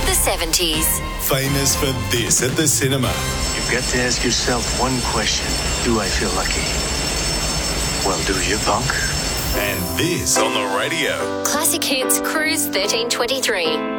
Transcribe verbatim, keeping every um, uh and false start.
the seventies. Famous for this at the cinema. You've got to ask yourself one question. Do I feel lucky? Well, do you, punk? And this on the radio. Classic Hits Cruise thirteen twenty-three.